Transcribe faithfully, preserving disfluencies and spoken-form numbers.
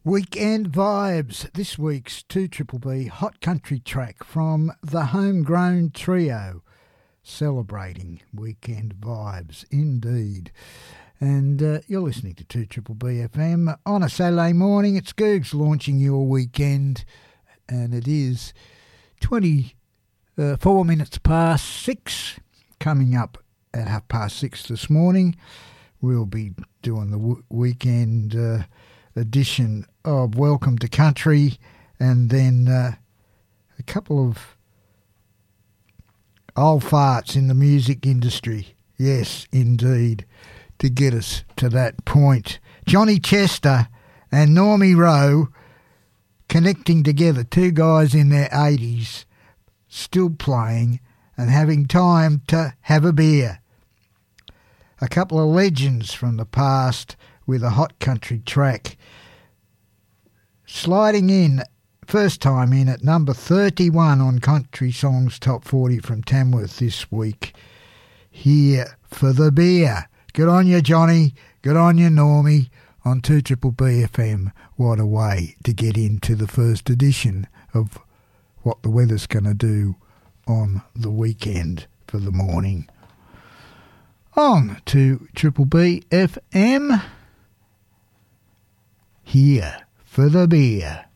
Weekend Vibes, this week's two Triple B Hot Country track from the Homegrown Trio, celebrating Weekend Vibes, indeed. And uh, you're listening to two Triple B F M on a Saturday morning. It's Googs launching your weekend, and it is twenty-four minutes past six, coming up at half past six this morning. We'll be doing the w- weekend uh, edition of Welcome to Country, and then uh, a couple of old farts in the music industry. Yes, indeed, to get us to that point. Johnny Chester and Normie Rowe connecting together, two guys in their eighties, still playing and having time to have a beer. A couple of legends from the past with a hot country track. Sliding in, first time in at number thirty-one on Country Songs Top forty from Tamworth this week. Here for the beer. Good on you, Johnny. Good on you, Normie. On two Triple B F M. What a way to get into the first edition of what the weather's going to do on the weekend for the morning. On to Triple B F M. Here for the beer.